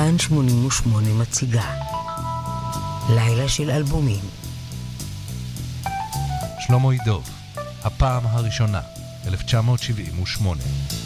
כאן 88 מציגה לילה של אלבומים. שלמה ידוב, הפעם הראשונה, 1978.